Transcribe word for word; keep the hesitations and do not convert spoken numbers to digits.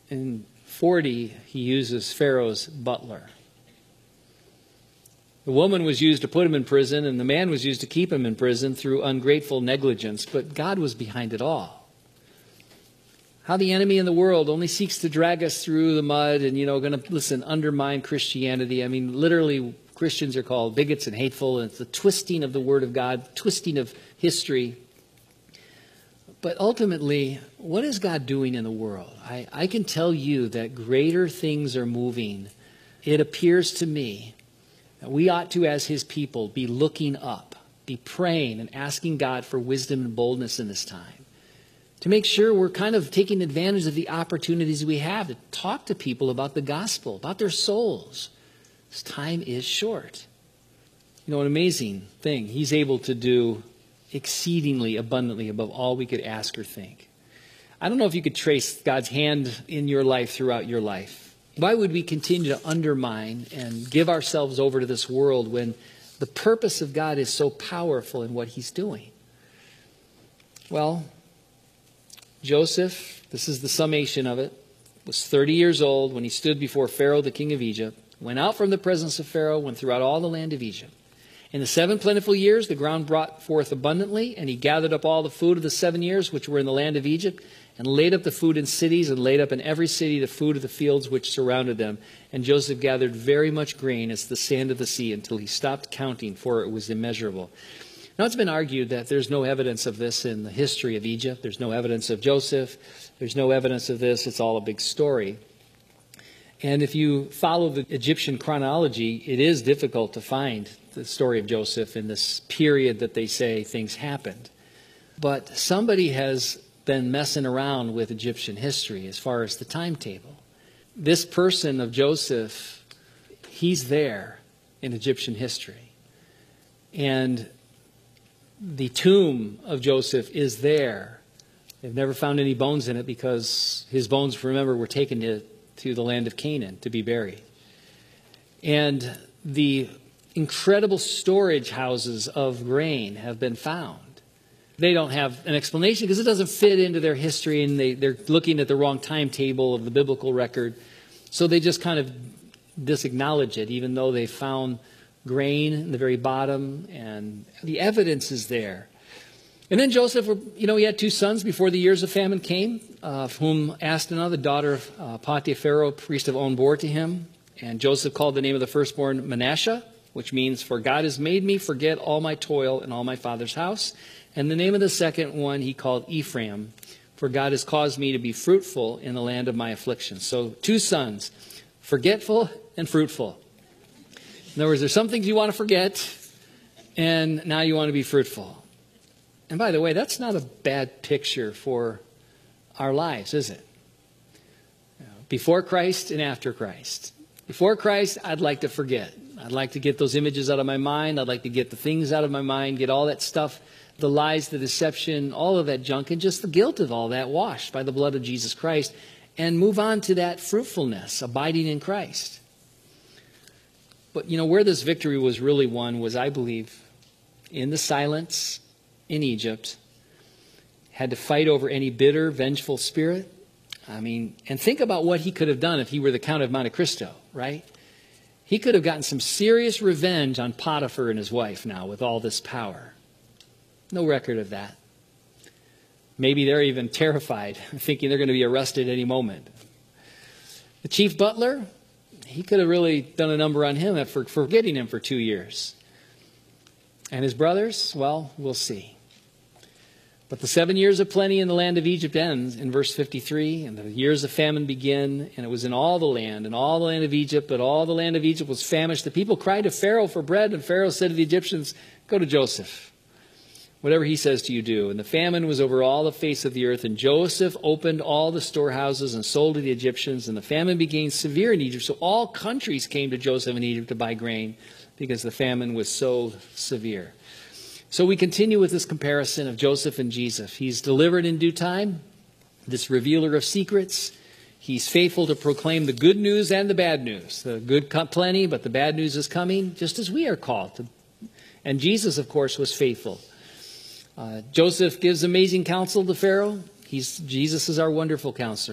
in forty, he uses Pharaoh's butler. The woman was used to put him in prison, and the man was used to keep him in prison through ungrateful negligence. But God was behind it all. How the enemy in the world only seeks to drag us through the mud and, you know, going to, listen, undermine Christianity. I mean, literally, Christians are called bigots and hateful, and it's the twisting of the Word of God, twisting of history. But ultimately, what is God doing in the world? I, I can tell you that greater things are moving. It appears to me that we ought to, as His people, be looking up, be praying and asking God for wisdom and boldness in this time, to make sure we're kind of taking advantage of the opportunities we have to talk to people about the gospel, about their souls. This time is short. You know, an amazing thing. He's able to do exceedingly abundantly above all we could ask or think. I don't know if you could trace God's hand in your life throughout your life. Why would we continue to undermine and give ourselves over to this world when the purpose of God is so powerful in what He's doing? Well, Joseph, this is the summation of it, was thirty years old when he stood before Pharaoh, the king of Egypt, went out from the presence of Pharaoh, went throughout all the land of Egypt. In the seven plentiful years, the ground brought forth abundantly, and he gathered up all the food of the seven years which were in the land of Egypt, and laid up the food in cities, and laid up in every city the food of the fields which surrounded them. And Joseph gathered very much grain as the sand of the sea, until he stopped counting, for it was immeasurable. Now, it's been argued that there's no evidence of this in the history of Egypt. There's no evidence of Joseph. There's no evidence of this. It's all a big story. And if you follow the Egyptian chronology, it is difficult to find the story of Joseph in this period that they say things happened. But somebody has been messing around with Egyptian history as far as the timetable. This person of Joseph, he's there in Egyptian history. And the tomb of Joseph is there. They've never found any bones in it because his bones, remember, were taken to, to the land of Canaan to be buried. And the incredible storage houses of grain have been found. They don't have an explanation because it doesn't fit into their history, and they, they're looking at the wrong timetable of the biblical record. So they just kind of disacknowledge it, even though they found grain in the very bottom, and the evidence is there. And then Joseph, you know, he had two sons before the years of famine came, uh, of whom Asenath, the daughter of uh, Potipharah, priest of On, bore to him. And Joseph called the name of the firstborn Manasseh, which means, for God has made me forget all my toil and all my father's house. And the name of the second one he called Ephraim, for God has caused me to be fruitful in the land of my affliction. So two sons, forgetful and fruitful. In other words, there's some things you want to forget, and now you want to be fruitful. And by the way, that's not a bad picture for our lives, is it? Before Christ and after Christ. Before Christ, I'd like to forget. I'd like to get those images out of my mind. I'd like to get the things out of my mind, get all that stuff, the lies, the deception, all of that junk, and just the guilt of all that washed by the blood of Jesus Christ, and move on to that fruitfulness, abiding in Christ. But, you know, where this victory was really won was, I believe, in the silence in Egypt. Had to fight over any bitter, vengeful spirit. I mean, and think about what he could have done if he were the Count of Monte Cristo, right? He could have gotten some serious revenge on Potiphar and his wife now with all this power. No record of that. Maybe they're even terrified, thinking they're going to be arrested any moment. The chief butler, he could have really done a number on him for forgetting him for two years. And his brothers, well, we'll see. But the seven years of plenty in the land of Egypt ends in verse fifty-three, and the years of famine begin, and it was in all the land, and all the land of Egypt, but all the land of Egypt was famished. The people cried to Pharaoh for bread, and Pharaoh said to the Egyptians, go to Joseph. Whatever he says to you, do. And the famine was over all the face of the earth, and Joseph opened all the storehouses and sold to the Egyptians, and the famine became severe in Egypt. So all countries came to Joseph in Egypt to buy grain, because the famine was so severe. So we continue with this comparison of Joseph and Jesus. He's delivered in due time, this revealer of secrets. He's faithful to proclaim the good news and the bad news. The good plenty, but the bad news is coming, just as we are called to. And Jesus, of course, was faithful. Uh, Joseph gives amazing counsel to Pharaoh. He's, Jesus is our wonderful counselor.